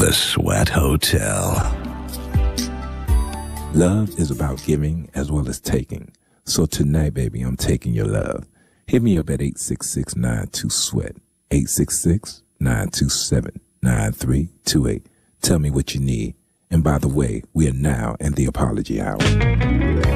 The Sweat Hotel. Love is about giving as well as taking. So tonight, baby, I'm taking your love. Hit me up at 866-92-SWEAT, 866-927-9328. Tell me what you need. And by the way, we are now in the apology hour.